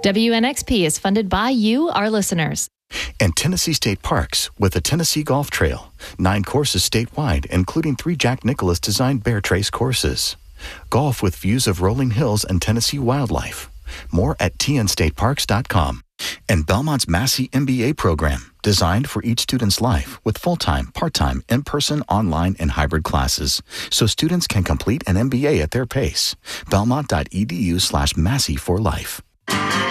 WNXP is funded by you, our listeners. And Tennessee State Parks with the Tennessee Golf Trail. 9 courses statewide, including 3 Jack Nicklaus-designed Bear Trace courses. Golf with views of rolling hills and Tennessee wildlife. More at tnstateparks.com. And Belmont's Massey MBA program, designed for each student's life with full-time, part-time, in-person, online, and hybrid classes, so students can complete an MBA at their pace. Belmont.edu/Massey for life.